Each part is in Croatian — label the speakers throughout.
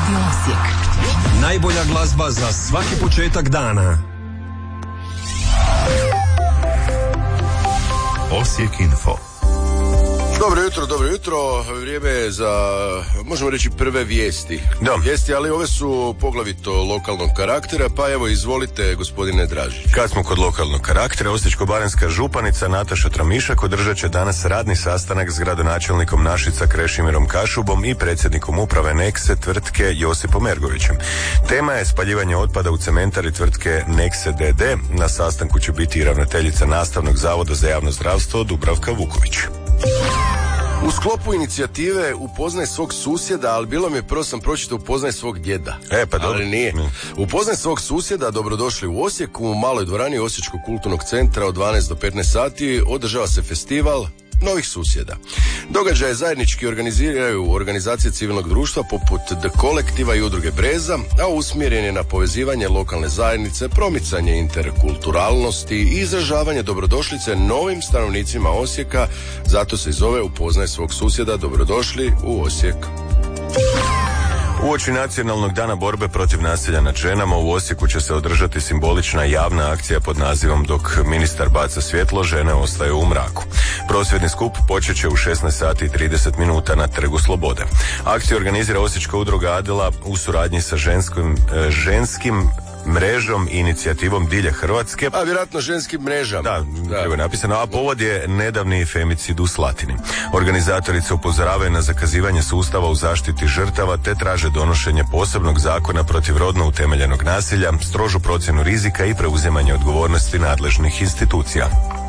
Speaker 1: Osijek.
Speaker 2: Najbolja glazba za svaki početak dana.
Speaker 3: Osijek Info.
Speaker 4: Dobro jutro, vrijeme je za, možemo reći, prve vijesti.
Speaker 3: Da.
Speaker 4: Vijesti, ali ove su poglavito lokalnog karaktera, pa evo izvolite, gospodine Dražić.
Speaker 3: Kad smo kod lokalnog karaktera, Osječko-baranjska županica Nataša Tramišak održat će danas radni sastanak s gradonačelnikom Našica Krešimirom Kašubom i predsjednikom uprave Nexe tvrtke Josipom Ergovićem. Tema je spaljivanje otpada u cementari tvrtke Nexe d.d. Na sastanku će biti i ravnateljica Nastavnog zavoda za javno zdravstvo Dubravka Vuković.
Speaker 4: U sklopu inicijative Upoznaj svog susjeda, ali bilo mi je prvo sam pročitao Upoznaj svog djeda.
Speaker 3: Pa dobro.
Speaker 4: Ali nije. Upoznaj svog susjeda, dobrodošli u Osijeku, u maloj dvorani Osječkog kulturnog centra od 12 do 15 sati održava se festival novih susjeda. Događaje zajednički organiziraju organizacije civilnog društva poput The Kolektiva i udruge Breza, a usmjeren je na povezivanje lokalne zajednice, promicanje interkulturalnosti i izražavanje dobrodošlice novim stanovnicima Osijeka, zato se i zove Upoznaj svog susjeda, dobrodošli u Osijek.
Speaker 3: Uoči Nacionalnog dana borbe protiv nasilja nad ženama u Osijeku će se održati simbolična javna akcija pod nazivom Dok ministar baca svjetlo, žene ostaju u mraku. Prosvjedni skup počet će u 16 sati i 30 minuta na Trgu Slobode. Akciju organizira Osječka udruga Adela u suradnji sa ženskim mrežom i inicijativom Dilje Hrvatske.
Speaker 4: A vjerojatno ženskim mrežama.
Speaker 3: Da, je napisano, a povod je nedavni femicid u Slatini. Organizatorice upozoravaju na zakazivanje sustava u zaštiti žrtava te traže donošenje posebnog zakona protiv rodno utemeljenog nasilja, strožu procjenu rizika i preuzimanje odgovornosti nadležnih institucija.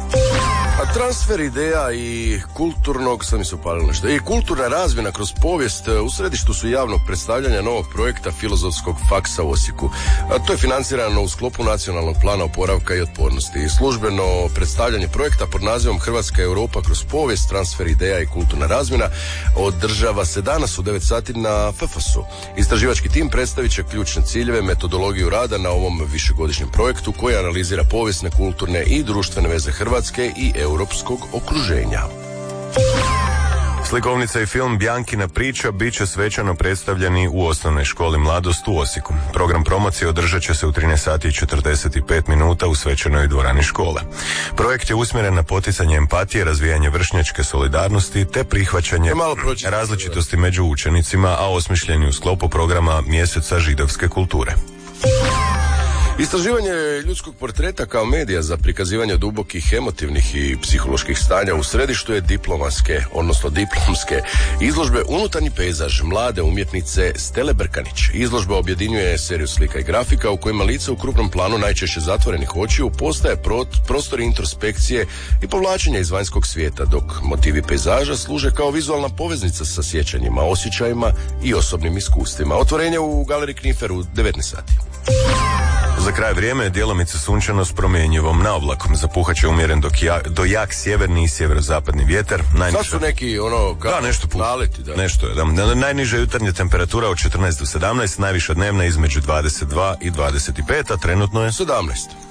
Speaker 4: A transfer ideja i kulturnog, sad mi se upalilo nešto, i kulturna razmjena kroz povijest u središtu su javnog predstavljanja novog projekta Filozofskog faksa u Osijeku. A to je financirano u sklopu Nacionalnog plana oporavka i otpornosti. Službeno predstavljanje projekta pod nazivom Hrvatska Europa kroz povijest, transfer ideja i kulturna razmjena održava se danas u 9 sati na FFS-u. Istraživački tim predstavit će ključne ciljeve, metodologiju rada na ovom višegodišnjem projektu koji analizira povijesne, kulturne i društvene veze Hrvatske i europskog okruženja.
Speaker 3: Slikovnica i film Bjankina priča bit će svečano predstavljeni u osnovnoj školi Mladost u Osijeku. Program promocije održat će se u 13 sati i 45 minuta u svečanoj dvorani škole. Projekt je usmjeren na poticanje empatije, razvijanje vršnjačke solidarnosti te prihvaćanje različitosti među učenicima, a osmišljeni u sklopu programa Mjeseca židovske kulture.
Speaker 4: Istraživanje ljudskog portreta kao medija za prikazivanje dubokih emotivnih i psiholoških stanja u središtu je diplomske izložbe Unutarnji pejzaž mlade umjetnice Stele Brkanić. Izložba objedinjuje seriju slika i grafika u kojima lice u krupnom planu najčešće zatvorenih očiju postaje prostor introspekcije i povlačenja iz vanjskog svijeta, dok motivi pejzaža služe kao vizualna poveznica sa sjećanjima, osjećajima i osobnim iskustvima. Otvorenje u Galeriji Knifer u 19 sati.
Speaker 3: Za kraj vrijeme je djelomice sunčano s promjenjivom naoblakom. Zapuhat će umjeren do jak sjeverni i sjeverozapadni vjetar.
Speaker 4: Sad su neki
Speaker 3: nešto
Speaker 4: naleti.
Speaker 3: Nešto je. Najniža jutarnja temperatura od 14 do 17, najviša dnevna između 22 i 25, a trenutno je
Speaker 4: 17.